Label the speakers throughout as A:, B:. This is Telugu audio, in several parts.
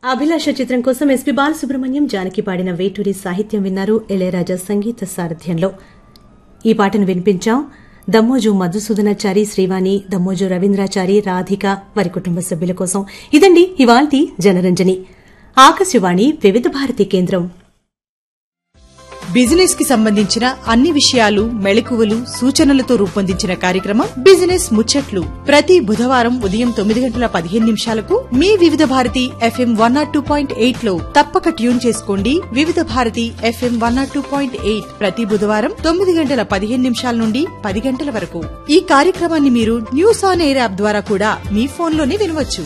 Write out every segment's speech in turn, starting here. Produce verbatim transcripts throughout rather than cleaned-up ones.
A: అభిలాష చిత్రం కోసం ఎస్పీ బాలసుబ్రహ్మణ్యం జానకి పాడిన వేటూరి సాహిత్యం విన్నారు. ఇళయరాజా సంగీత సారథ్యంలో ఈ పాటను వినిపించాం. దమ్మోజు మధుసూదనాచారి, శ్రీవాణి, దమ్మోజు రవీంద్రాచారి, రాధిక వారి కుటుంబ సభ్యుల కోసం. ఇదండి ఇవాల్టి జనరంజని. ఆకాశవాణి వివిధ భారతి కేంద్రం.
B: బిజినెస్ కి సంబంధించిన అన్ని విషయాలు, మెళకువలు, సూచనలతో రూపొందించిన కార్యక్రమం బిజినెస్ ముచ్చట్లు. ప్రతి బుధవారం ఉదయం తొమ్మిది గంటల పదిహేను నిమిషాలకు మీ వివిధ Bharati FM one not two point eight లో తప్పక ట్యూన్ చేసుకోండి. వివిధ Bharati FM one not two point eight ప్రతి బుధవారం తొమ్మిది గంటల పదిహేను నిమిషాల నుండి పది గంటల వరకు. ఈ కార్యక్రమాన్ని మీరు న్యూస్ ఆన్ ఎయిర్ యాప్ ద్వారా కూడా మీ ఫోన్లోనే వినవచ్చు.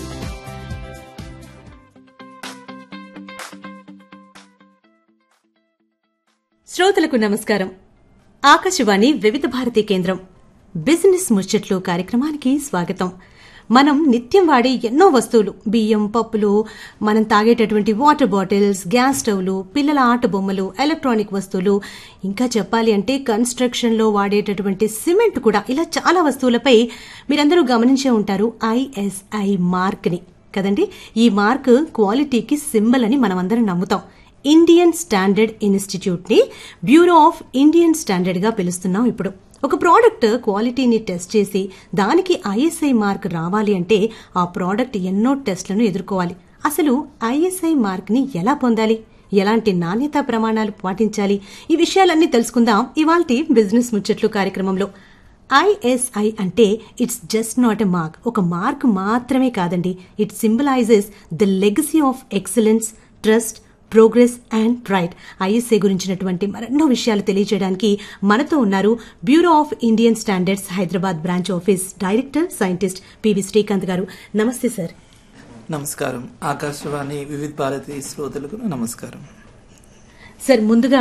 A: శ్రోతలకు నమస్కారం. ఆకాశవాణి వివిధ భారతి కేంద్రం బిజినెస్ ముచ్చట్లు కార్యక్రమానికి స్వాగతం. మనం నిత్యం వాడే ఎన్నో వస్తువులు, బియ్యం, పప్పులు, మనం తాగేటటువంటి వాటర్ బాటిల్స్, గ్యాస్ స్టవ్లు, పిల్లల ఆట బొమ్మలు, ఎలక్ట్రానిక్ వస్తువులు, ఇంకా చెప్పాలి అంటే కన్స్ట్రక్షన్ లో వాడేటటువంటి సిమెంట్ కూడా, ఇలా చాలా వస్తువులపై మీరందరూ గమనించే ఉంటారు ఐఎస్ఐ మార్క్ ని కదండి. ఈ మార్క్ క్వాలిటీకి సింబల్ అని మనం అందరం నమ్ముతాం. ఇండియన్ స్టాండర్డ్ ఇన్స్టిట్యూట్ ని బ్యూరో ఆఫ్ ఇండియన్ స్టాండర్డ్ గా పిలుస్తున్నాం. ఇప్పుడు ఒక ప్రోడక్ట్ క్వాలిటీని టెస్ట్ చేసి దానికి ఐఎస్ఐ మార్క్ రావాలి అంటే ఆ ప్రోడక్ట్ ఎన్నో టెస్ట్లను ఎదుర్కోవాలి. అసలు ఐఎస్ఐ మార్క్ ని ఎలా పొందాలి, ఎలాంటి నాణ్యతా ప్రమాణాలు పాటించాలి, ఈ విషయాలన్నీ తెలుసుకుందాం ఇవాల్టి బిజినెస్ ముచ్చట్లు కార్యక్రమంలో. ఐఎస్ఐ అంటే it's just not a mark, ఒక మార్క్ మాత్రమే కాదండి. It symbolises the legacy of excellence, trust, progress and pride. ISI గురించినటువంటి మరెన్నో విషయాలు తెలియజేయడానికి మనతో ఉన్నారు bureau of Indian standards Hyderabad branch office director scientist PV Srikanth గారు. నమస్తే సార్.
C: నమస్కారం. ఆకాశవాణి వివిధ భారతి శ్రోతలకు నమస్కారం.
A: సార్, ముందుగా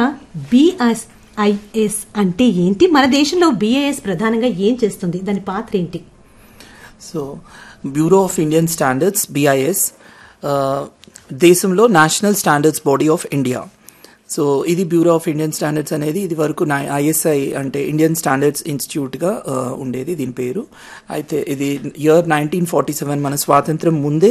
A: బిఐఎస్ అంటే ఏంటి, మన దేశంలో బిఐఎస్ ప్రధానంగా ఏం చేస్తుంది, దాని పాత్ర ఏంటి?
C: So bureau of Indian standards BIS దేశంలో national standards body of India. So ఇది బ్యూరో ఆఫ్ ఇండియన్ స్టాండర్డ్స్ అనేది ఇది వరకు ఐఎస్ఐ అంటే ఇండియన్ స్టాండర్డ్స్ ఇన్స్టిట్యూట్గా ఉండేది దీని పేరు. అయితే ఇది ఇయర్ నైన్టీన్ ఫార్టీ సెవెన్ మన స్వాతంత్రం ముందే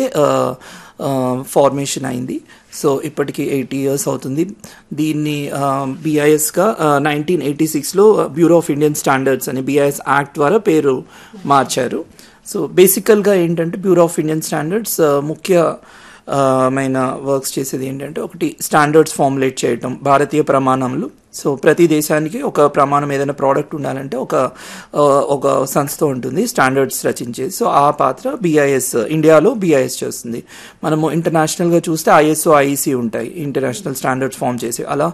C: ఫార్మేషన్ అయింది. సో ఇప్పటికి ఎయిటీ ఇయర్స్ అవుతుంది. దీన్ని బిఐఎస్గా నైన్టీన్ ఎయిటీ సిక్స్లో బ్యూరో ఆఫ్ ఇండియన్ స్టాండర్డ్స్ అని బిఐఎస్ యాక్ట్ ద్వారా పేరు మార్చారు. సో బేసికల్గా ఏంటంటే బ్యూరో ఆఫ్ ఇండియన్ స్టాండర్డ్స్ ముఖ్య మైన వర్క్స్ చేసేది ఏంటంటే ఒకటి స్టాండర్డ్స్ ఫార్ములేట్ చేయటం, భారతీయ ప్రమాణాలు. సో ప్రతి దేశానికి ఒక ప్రమాణం, ఏదైనా ప్రోడక్ట్ ఉండాలంటే ఒక ఒక సంస్థ ఉంటుంది స్టాండర్డ్స్ రచించేది. సో ఆ పాత్ర బిఐఎస్ ఇండియాలో బిఐఎస్ చేస్తుంది. మనము ఇంటర్నేషనల్గా చూస్తే ఐఎస్ఓ, ఐఈసీ ఉంటాయి, ఇంటర్నేషనల్ స్టాండర్డ్స్ ఫామ్ చేసి. అలా